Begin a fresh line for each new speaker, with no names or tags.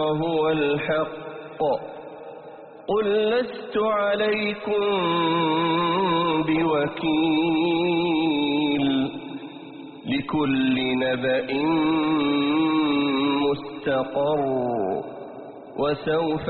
هو الحق قل لست عليكم بوكيل لكل نبأ مستقر وسوف